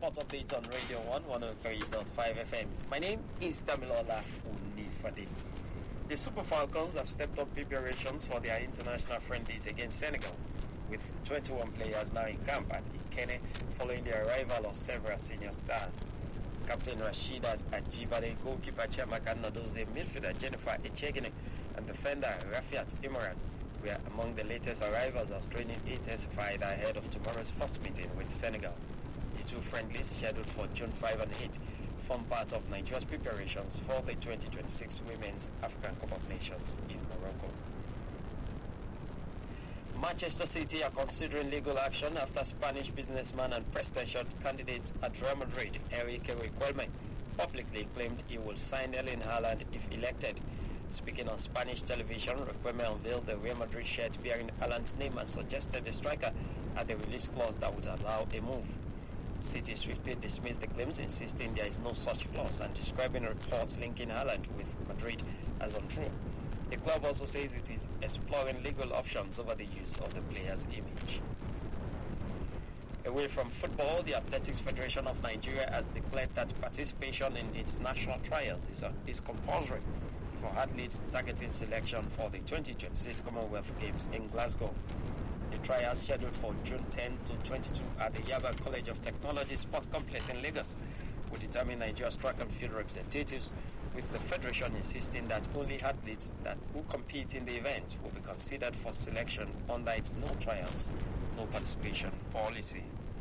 Sports Update on Radio 103.5 FM. My name is Damilola Unifade. The Super Falcons have stepped up preparations for their international friendlies against Senegal, with 21 players now in camp at Ikene following the arrival of several senior stars. Captain Rashidat Ajibade, goalkeeper Chiamaka Nadoze, midfielder Jennifer Echegene, and defender Rafiat Imran were among the latest arrivals as training intensified ahead of tomorrow's first meeting with Senegal. The two friendlies, scheduled for June 5 and 8, form part of Nigeria's preparations for the 2026 Women's African Cup of Nations in Morocco. Manchester City are considering legal action after Spanish businessman and presidential candidate at Real Madrid, Enrique Riquelme, publicly claimed he will sign Erling Haaland if elected. Speaking on Spanish television, Riquelme unveiled the Real Madrid shirt bearing Haaland's name and suggested the striker had a release clause that would allow a move. City swiftly dismissed the claims, insisting there is no such clause and describing reports linking Haaland with Madrid as untrue. The club also says it is exploring legal options over the use of the player's image. Away from football, the Athletics Federation of Nigeria has declared that participation in its national trials is compulsory for athletes targeting selection for the 2026 Commonwealth Games in Glasgow. The trials, scheduled for June 10 to 22 at the Yaba College of Technology Sports Complex in Lagos, will determine Nigeria's track and field representatives, with the Federation insisting that only athletes who compete in the event will be considered for selection under its no trials, no participation policy.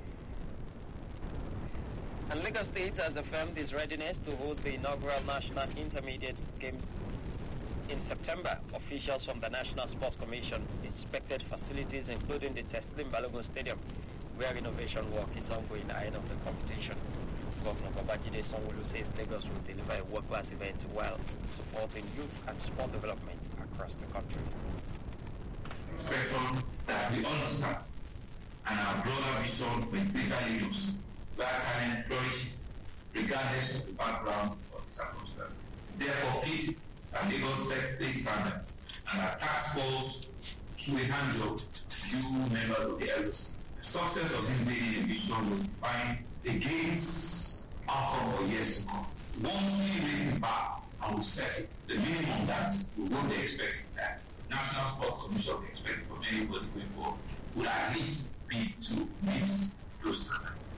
And Lagos State has affirmed its readiness to host the inaugural National Intermediate Games in September. Officials from the National Sports Commission inspected facilities including the Teslim Balogun Stadium, where renovation work is ongoing ahead of the competition. Governor Babajide Sanwo-Olu says Lagos will deliver a world-class event while supporting youth and sport development across the country. Expression that we understand and our broader vision for greater Lagos, where talent flourishes regardless of the background or the circumstance. It's therefore pleasing that Lagos sets the standard and our task force through a hand-job to you members of the LOC. The success of this daily vision will define the gains outcome for years to come. Once we raise the bar and we set it, the minimum that we won't expect that National Sports Commission will expect from anybody going forward would at least be to meet those standards.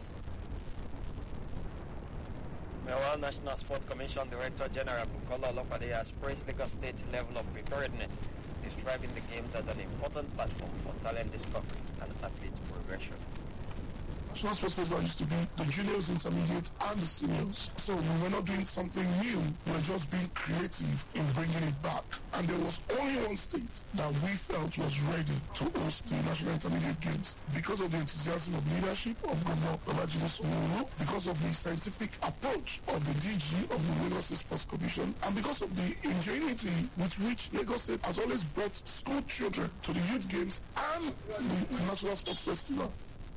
Meanwhile, National Sports Commission Director General Bukola Olopade has praised Lagos State's level of preparedness, describing the games as an important platform for talent discovery and athlete progression. National Sports Festival used to be the juniors, intermediate, and the seniors. So we were not doing something new. We were just being creative in bringing it back. And there was only one state that we felt was ready to host the National Intermediate Games because of the enthusiasm of leadership of Governor Babajide Sanwo-Olu, because of the scientific approach of the DG of the Lagos State Sports Commission, and because of the ingenuity with which Lagos State has always brought school children to the youth games and the National Sports Festival.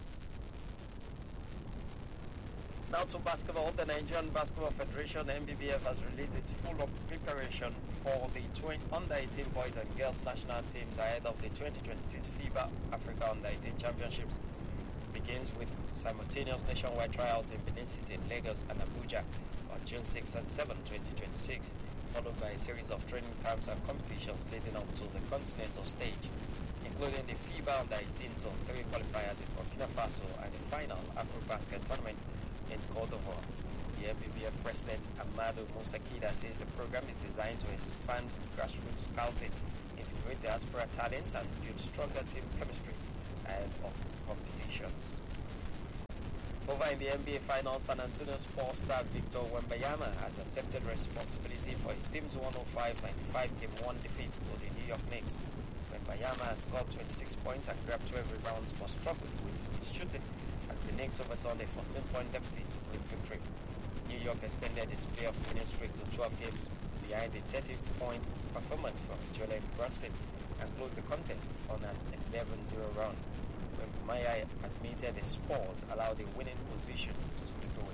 Now to basketball. The Nigerian Basketball Federation, NBBF, has released its full preparation for the under-18 boys and girls national teams ahead of the 2026 FIBA Africa Under-18 Championships. It begins with simultaneous nationwide trials in Benin City, Lagos, and Abuja on June 6 and 7, 2026, followed by a series of training camps and competitions leading up to the continental stage, including the FIBA Under-18 Zone 3 qualifiers in Burkina Faso and the final Afro-Basket tournament in Côte d'Ivoire. The NBBF President Amadou Moussakida says the program is designed to expand grassroots scouting, integrate diaspora talent, and build stronger team chemistry ahead of competition. Over in the NBA Finals, San Antonio Sports star Victor Wembanyama has accepted responsibility for his team's 105-95 Game 1 defeat to the New York Knicks. Wembanyama has scored 26 points and grabbed 12 rebounds, but struggled with his shooting as the Knicks overturned a 14-point deficit to win victory. New York extended its playoff winning streak to 12 games behind a 30-point performance from Jalen Brunson and closed the contest on an 11-0 run, when Maya admitted the Spurs allowed the winning position to slip away.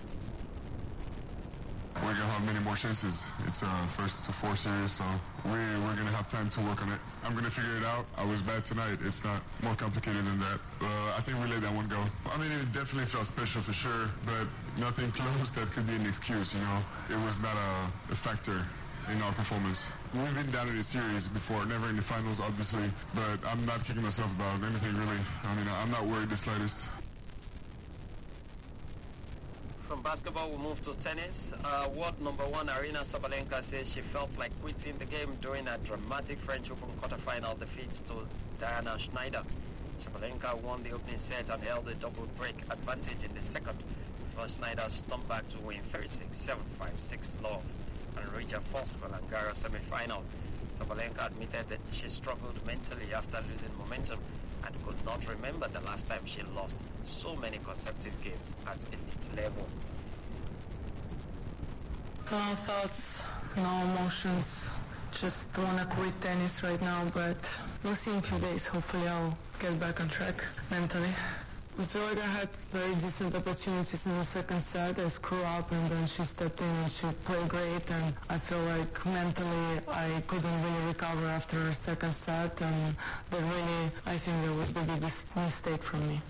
We're going to have many more chances. It's first to four series, so we're going to have time to work on it. I'm going to figure it out. I was bad tonight. It's not more complicated than that. I think we let that one go. I mean, it definitely felt special for sure, but nothing close that could be an excuse, you know. It was not a factor in our performance. We've been down in the series before, never in the finals, obviously, but I'm not kicking myself about anything, really. I mean, I'm not worried the slightest. From basketball, we move to tennis. World number one Aryna Sabalenka says she felt like quitting the game during a dramatic French Open quarterfinal defeat to Diana Schneider. Sabalenka won the opening set and held a double break advantage in the second, before Schneider stumped back to win 36-7, 5-6 love and reach a first Roland Garros semi-final. Sabalenka admitted that she struggled mentally after losing momentum and could not remember the last time she lost so many consecutive games at elite level. No thoughts, no emotions. Just want to quit tennis right now, but we'll see in a few days. Hopefully I'll get back on track mentally. I feel like I had very decent opportunities in the second set. I screwed up and then she stepped in and she played great, and I feel like mentally I couldn't really recover after her second set, and that really, I think that was the biggest mistake from me.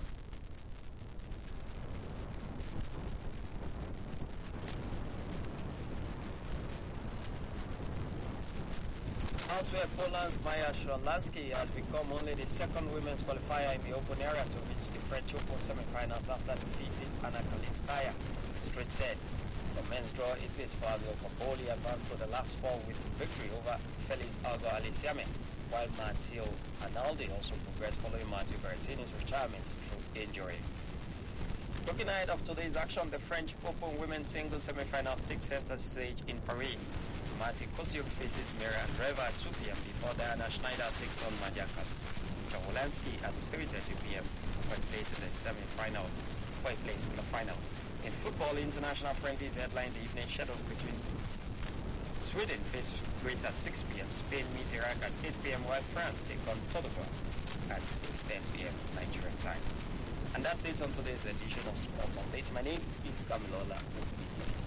Elsewhere, Poland's Maja Szronlanski has become only the second women's qualifier in the open area to reach the French Open semi-finals after defeating Anna Kalinskaya straight set. The men's draw, Italy's Fabio Fognini advanced to the last four with victory over Felix Auger-Aliassime, while Matteo Arnaldi also progressed following Matteo Berrettini's retirement through injury. Looking ahead of today's action, the French Open women's singles semi-finals take center stage in Paris. Marti Kostyuk faces Mira Andreeva at 2 p.m. before Diana Schneider takes on Maja Szronlanski at 3:30 p.m. for a place in the semi-final. In football, international friendlies headline the evening schedule between Sweden faces Greece at 6 p.m. Spain meet Iraq at 8 p.m. while France take on Portugal at 8:10 p.m. Nigerian time. And that's it on today's edition of Sports Update. My name is Damilola.